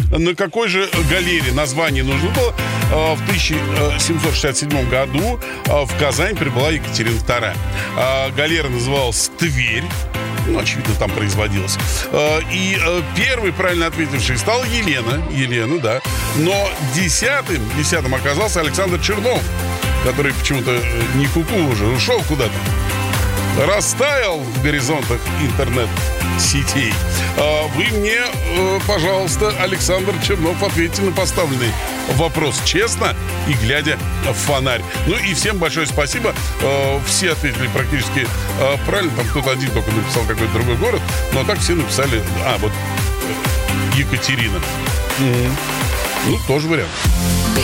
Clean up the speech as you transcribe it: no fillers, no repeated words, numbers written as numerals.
на какой же галере название нужно было. В 1767 году в Казань прибыла Екатерина II. Галера называлась «Тверь». Ну, очевидно, там производилось. И первый правильно ответивший стал Елена, да. Но десятым оказался Александр Чернов, который почему-то не куку уже, ушел куда-то. Растаял в горизонтах интернет-сетей. Вы мне, пожалуйста, Александр Чернов, ответьте на поставленный вопрос честно и глядя в фонарь. Ну и всем большое спасибо. Все ответили практически правильно. Там кто-то один только написал какой-то другой город. Но так все написали... вот Екатерина. Ну, тоже вариант.